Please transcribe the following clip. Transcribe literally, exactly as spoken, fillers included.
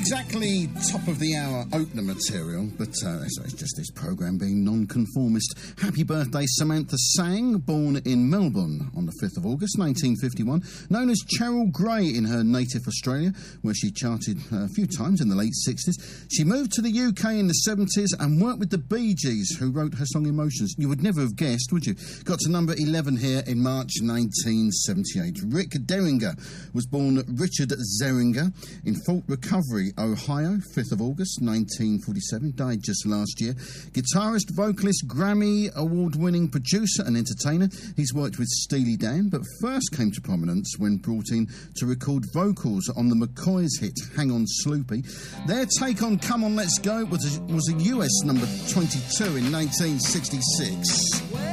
exactly top of the hour opener material, but uh, it's, it's just this programme being nonconformist. Happy birthday, Samantha Sang, born in Melbourne on the fifth of August nineteen fifty-one, known as Cheryl Gray in her native Australia, where she charted a few times in the late sixties. She moved to the U K in the seventies and worked with the Bee Gees, who wrote her song Emotions. You would never have guessed, would you? Got to number eleven here in March nineteen seventy-eight. Rick Derringer was born Richard Zeringer in Fort Recovery, Ohio, fifth of August nineteen forty-seven, died just last year. Guitarist, vocalist, Grammy award-winning producer and entertainer. He's worked with Steely Dan, but first came to prominence when brought in to record vocals on the McCoys hit Hang On Sloopy. Their take on Come On Let's Go was a, was a U S number twenty-two in nineteen sixty-six.